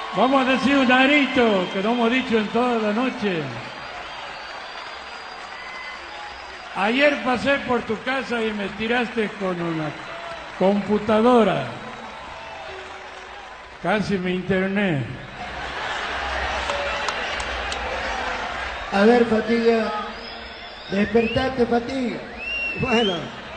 Vamos a decir un grito que no hemos dicho en toda la noche. Ayer pasé por tu casa y me tiraste con una computadora. Casi me interné. A ver, Fatiga. Despertate, Fatiga. Bueno,